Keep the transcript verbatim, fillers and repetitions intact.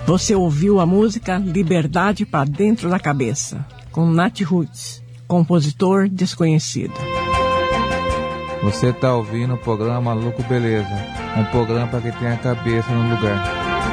Você ouviu a música Liberdade para Dentro da Cabeça, com Nat Roots, compositor desconhecido. Você está ouvindo o programa Maluco Beleza, um programa para quem tem a cabeça no lugar.